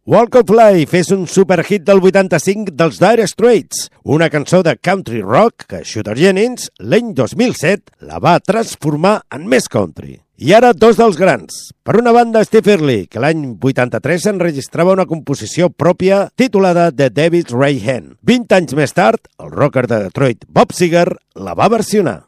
Walk of Life és un superhit del 85 dels Dire Straits, una cançó de country rock que Shooter Jennings, l'any 2007, la va transformar en més country. I ara dos dels grans. Per una banda, Steve Earle, que l'any 83 enregistrava una composició pròpia titulada The Devil's Right Hand. 20 anys més tard, el rocker de Detroit Bob Seger la va versionar.